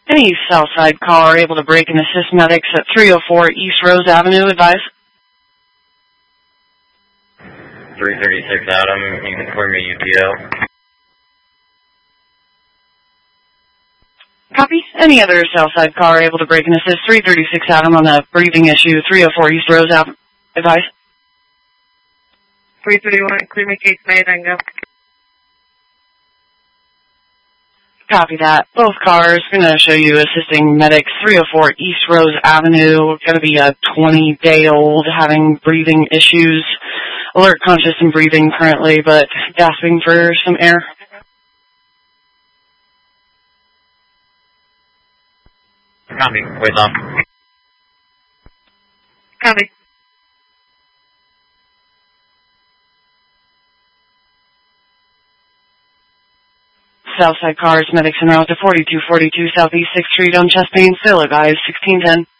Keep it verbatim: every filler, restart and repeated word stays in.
Any Southside caller able to break and assist medics at three oh four East Rose Avenue, advise? three thirty-six Adam, you can clear me U P O. Copy. Any other Southside caller able to break and assist three thirty-six Adam on the breathing issue, three oh four East Rose Avenue, advise? three thirty-one, clear me case made, and go. Copy that. Both cars going to show you assisting medics, three oh four East Rose Avenue. Going to be a twenty-day-old having breathing issues. Alert, conscious, and breathing currently, but gasping for some air. Copy. Wait off. Copy. Southside cars, medics en route to forty-two forty-two Southeast sixth Street on chest pain, still advised, sixteen ten.